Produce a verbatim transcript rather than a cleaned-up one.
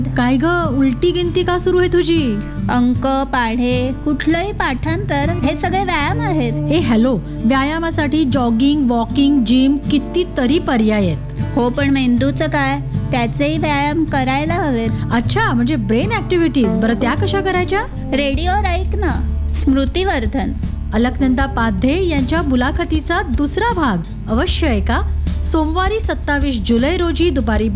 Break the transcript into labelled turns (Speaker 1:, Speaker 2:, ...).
Speaker 1: काय ग, उलटी गिनती का सुरू आहे तुझी?
Speaker 2: अंक, पाढे, कुठलंही पाठांतर हे सगळे व्यायाम आहेत.
Speaker 1: ए हॅलो, व्यायामासाठी जॉगिंग, वॉकिंग, जिम कितीतरी पर्याय आहेत.
Speaker 2: हो, पण मेंदूचं काय? त्याचेही व्यायाम करायला हवेत.
Speaker 1: अच्छा, म्हणजे ब्रेन ऍक्टिव्हिटीज. बरं, त्या कशा करायच्या?
Speaker 2: रेडिओवर ऐक ना, स्मृतिवर्धन.
Speaker 1: अलकनंदा पाध्ये यांच्या मुलाखतीचा दुसरा भाग अवश्य ऐका. सोमवारी सत्तावीस जुलै रोजी दुपारी